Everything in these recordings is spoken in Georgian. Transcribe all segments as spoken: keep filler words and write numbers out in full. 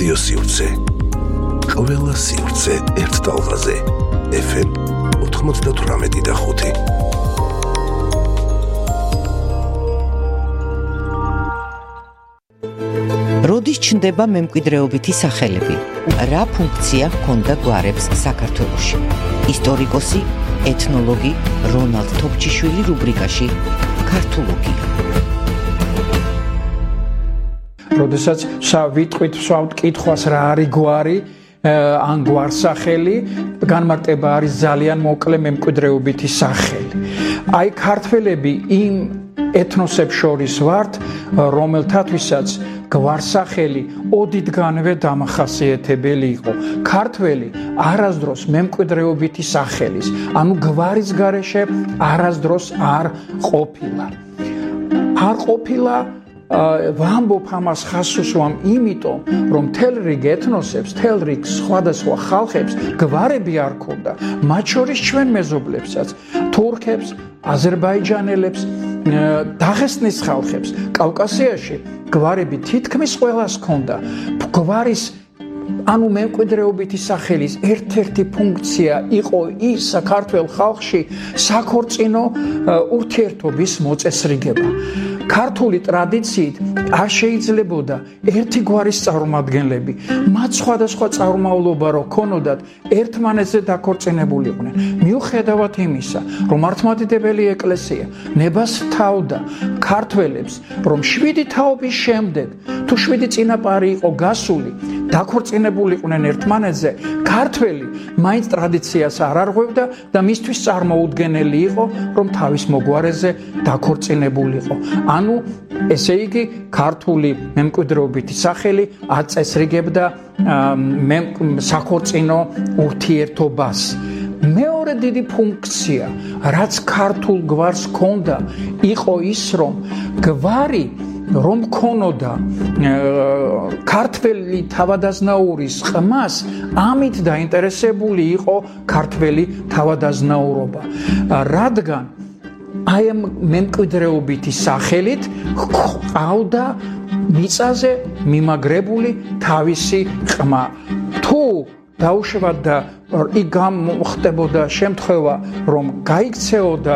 რადიო სივრცე. ყველა სივრცე ერთ ტალღაზე. ეფ ემ ოთხმოცდათვრამეტი და ხუთი. როდის ჩნდება მემკვიდრეობითი სახელები? რა ფუნქცია ჰქონდა გვარებს საქართველოში? ისტორიკოსი, ეთნოლოგი რონალდ თოფჩიშვილი რუბრიკაში ქართულოგია. როდესაც ვიტყვით ვსვამთ კითხვას რა არის გვარი ან გვარსახელი, განმარტება არის ძალიან მოკლე მემკვიდრეობითი სახელი. აი ქართველები იმ ეთნოსებს შორის ვართ, რომელთათვისაც გვარსახელი ოდითგანვე დამახასიათებელი იყო. ქართველი არასდროს მემკვიდრეობითი სახელის, ანუ გვარის გარეშე არასდროს არ ყოფილა. არ ყოფილა ვამბობ ამას ხაზს უსვამ, იმიტომ რომ მთელ რიგ ეთნოსებს, მთელ რიგ სხვადასხვა ხალხებს გვარები არ ქონდა, მათ შორის ჩვენ მეზობლებსაც, თურქებს, აზერბაიჯანელებს, დაღესტნის ხალხებს, კავკასიაში გვარები თითქმის ყველას ქონდა. გვარის ანუ მემკვიდრეობითი სახელის ერთ-ერთი ფუნქცია იყო ის საქართველოს ხალხში საქორწინო ურთიერთობის მოწესრიგება. ქართული ტრადიციით არ შეიძლებოდა ერთი გვარის წარმომადგენლები, მათ სხვადასხვა წარმომავლობა რო ქონოდათ, ერთმანეთზე დაქორწინებულიყვნენ. მიუხედავად იმისა, რომ მართლმადიდებელი ეკლესია ნებას თავდა ქართველებს, რომ შვიდი თაობის შემდეგ, თუ შვიდი წინაპარი იყო გასული, დაქორწინებულიყვნენ ერთმანეთზე, ქართველი მაინც ტრადიციას არ არღვევდა და მისთვის წარმოუდგენელი იყო, რომ თავის მოგვარეზე დაქორწინებულიყო. ანუ ესე იგი ქართული მემკვიდრეობითი სახელი აწესრიგებდა საქორწინო ურთიერთობას. მეორე დიდი ფუნქცია, რაც ქართულ გვარს ჰქონდა, იყო ის, რომ გვარი რომ ქონოდა ქართველი თავადაზნაურის ყმას, ამით დაინტერესებული იყო ქართველი თავადაზნაურობა. რადგან აი ამ მემკვიდრეობითი სახელით ყავდა მიწაზე მიმაგრებული თავისი ყმა. თუ დაუშვათ და იქ გამოხდებოდა შემთხვევა, რომ გაიქცეოდა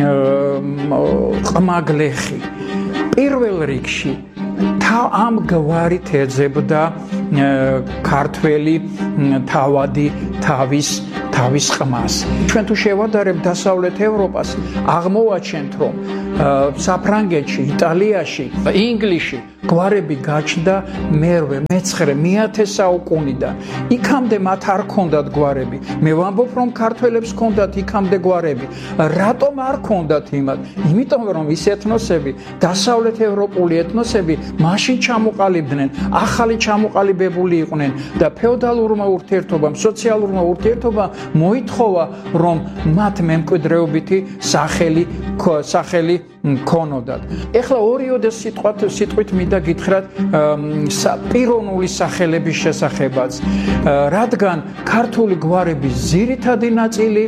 ყმაგლეხი, პირველ რიგში ამ გვარით ეძებდა ქართველი თავადი თავის თავის ყმას. ჩვენ თუ შევადარებთ დასავლეთ ევროპას, აღმოვაჩენთ, რომ საფრანგეთში, იტალიაში, ინგლისში გვარები გაჩნდა მერვე, მეცხრე, მეათე საუკუნიდან. იქამდე მათ არ ქონდათ გვარები. მე ვამბობ, რომ ქართველებს ქონდათ იქამდე გვარები. რატომ არ ქონდათ იმათ? იმიტომ რომ ის ეთნოსები, დასავლეთ ევროპული ეთნოსები მაშინ ჩამოყალიბდნენ, ახალი ჩამოყალიბებული იყვნენ და ფეოდალურმა ურთიერთობამ, სოციალურმა ურთიერთობამ მოითხოვა, რომ მათ მემკვიდრეობითი სახელი სახელი ქონოდათ. ეხლა ორიოდე სიტყვით სიტყვით მინდა გითხრათ პიროვნული სახელების შესახებაც, რადგან ქართული გვარების ძირითადი ნაწილი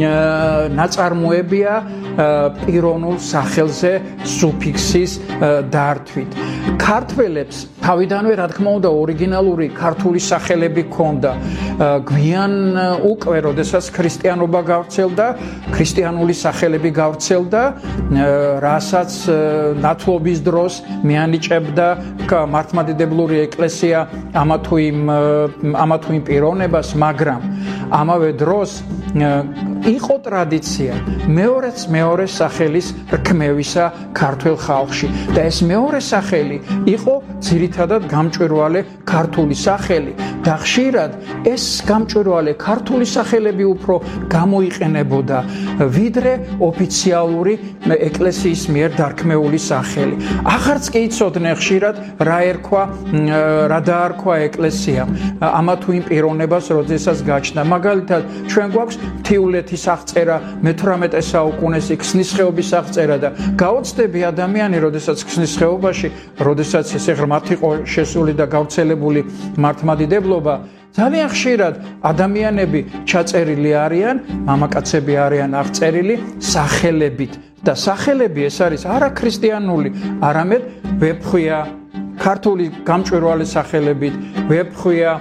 ნაწარმოებია პიროვნულ სახელზე სუფიქსის დართვით. ქართველებს თავიდანვე რა თქმა უნდა ორიგინალური ქართული სახელები ქონდა. გვიან უკვე როდესაც ქრისტიანობა გავრცელდა, ქრისტიანული სახელები გავრცელდა, რასაც ნათლობის დროს მიანიჭებდა მართლმადიდებლური ეკლესია ამა თუ იმ ამა თუ იმ პიროვნებას, მაგრამ ამავე დროს იყო ტრადიცია მეორეც მეორე სახელის რქმევისა ქართულ ხალხში და ეს მეორე სახელი იყო ძირითადად გამჭვირვალე ქართული სახელი და ხშირად ეს გამჭვირვალე ქართული სახელები უფრო გამოიყენებოდა ვიდრე ოფიციალური ეკლესიის მიერ დარქმეული სახელი. ახარც კი იცოდნენ ხშირად რა ერქვა რა დაარქვა ეკლესიამ ამა თუ იმ პიროვნებას როდესაც გაჩნდა. მაგალითად ჩვენ გვაქვს მთიულეთის აღწერა მეთვრამეტე საუკუნეს ქსნისხეობის აღწერა და გაოცდები ადამიანი როდესაც ქსნისხეობაში, როდესაც ესე ღრმად იყო შესული და გავრცელებული მართლმადიდებლობა, ძალიან ხშირად ადამიანები ჩაწერილი არიან, მამაკაცები არიან აღწერილი სახელებით და სახელები ეს არის არა ქრისტიანული, არამედ ვეფხვია, ქართული გამჭვირვალე სახელებით ვეფხვია,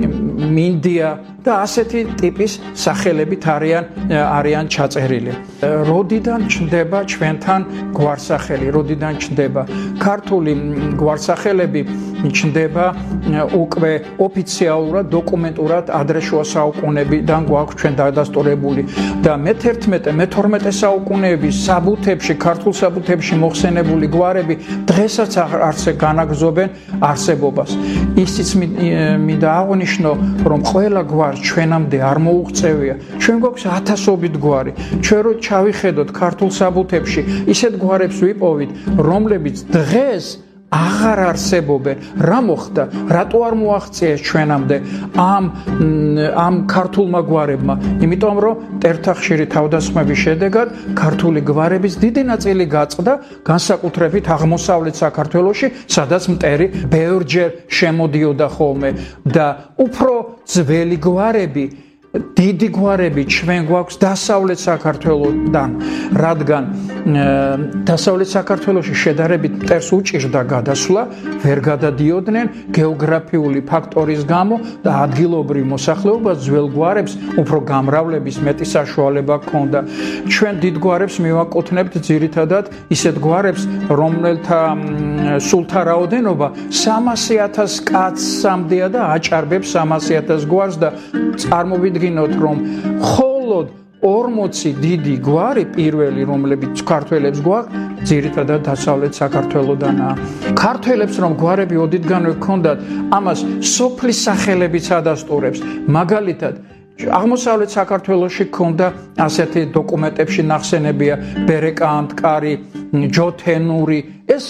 მინდია და ასეთი ტიპის სახელებით არიან არიან ჩაწერილი. როდიდან ჩნდება ჩვენთან გვარსახელი, როდიდან ჩნდება ქართული გვარსახელები ჩნდება უკვე ოფიციალურად, დოკუმენტურად ადრეშუა საუკუნეებიდან გვაქვს ჩვენ დადასტურებული და მე-თერთმეტე, მე-თორმეტე საუკუნეების საბუთებში, ქართულ საბუთებში მოხსენებული გვარები დღესაც არსე განაგრძობენ არსებობას. ისიც მინდა აღნიშნო, რომ ყველა გვარი ჩვენამდე არ მოუღწევია. ჩვენ გვაქვს ათასობით გვარი. ჩვენ რო ჩავიხედოთ ქართულ საბუთებში, ისეთ გვარებს ვიპოვით, რომლებიც დღეს აღარ არსებობენ. რა მოხდა? რატო არ მოაღწიეს ჩვენამდე ამ ამ ქართულმა გვარებმა? იმიტომ რომ მტერთა ხშირი თავდასხმების შედეგად ქართული გვარების დიდი ნაწილი გაწყდა, განსაკუთრებით აღმოსავლეთ საქართველოში, სადაც მტერი ბევრჯერ შემოდიოდა ხოლმე და უფრო ძველი გვარები დიდი გვარები ჩვენ გვაქვს დასავლეთ საქართველოსთან, რადგან დასავლეთ საქართველოში შედარებით მტერს უჭირდა გადასვლა, ვერ გადადიოდნენ გეოგრაფიული ფაქტორის გამო და ადგილობრივ მოსახლეობას ძველ გვარებს უფრო გამრავლების მეტი საშუალება ჰქონდა. ჩვენ დიდ გვარებს მივაკუთვნებთ ძირითადად ისეთ გვარებს, რომელთა სულთა რაოდენობა სამასი ათას კაცამდეა და აჭარბებს სამასი ათას გვარს და წარმოვიდგინოთ, რომ მხოლოდ ორმოცი დიდი გვარი პირველი, რომლებიც ქართველებს გვაქვს, ძირითადად დასავლეთ საქართველოდანაა. ქართველებს რომ გვარები ოდითგანვე ჰქონდათ, ამას სოფლის სახელებიც ადასტურებს. მაგალითად, აღმოსავლეთ საქართველოში ჰქონდა ასეთი დოკუმენტებში ნახსენებია ბერეკა ანტკარი, ჯოთენური. ეს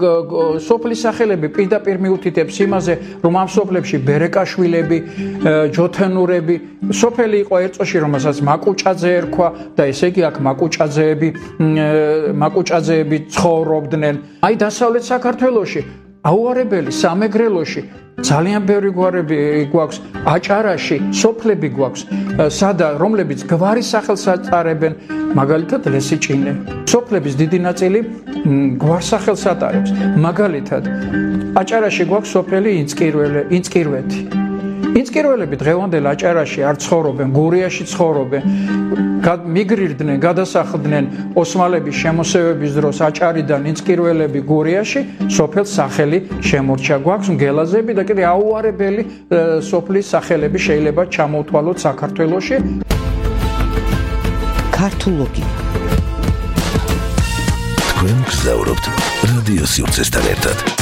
სოფლის სახელები პირდაპირ მიუთითებს იმაზე, რომ ამ სოფლებში ბერეკაშვილები, ჯოთენურები, სოფელი იყო ერწოში, რომელსაც მაკუჭაძე ერქვა და ესე იგი აქ მაკუჭაძეები, მაკუჭაძეები ცხოვრობდნენ. აი დასავლეთ საქართველოში, აუარებელი სამეგრელოში ძალიან ბევრი გვარები გვაქვს, აჭარაში სოფლები გვაქვს, სადა რომლებიც გვარის სახელს ატარებენ, მაგალითად ლესიჭინე. სოფლების დიდი ნაწილი გვარსახელს ატარებს. მაგალითად, აჭარაში გვაქვს სოფელი ინწკირველე, ინწკირვეთი. ინწკირველები დღევანდელ აჭარაში არ ცხოვრობენ, გურიაში ცხოვრობენ. მიგრირდნენ, გადასახლდნენ ოსმალების შემოსევების დროს აჭარიდან ინწკირველები გურიაში, სოფელს სახელი შემორჩა. გვაქვს მგელაზები და კიდე აუარებელი სოფლის სახელები შეიძლება ჩამოვთვალოთ საქართველოში. ქართულოგია. თქვენ გზაურობთ რადიო სივრცესთან ერთად.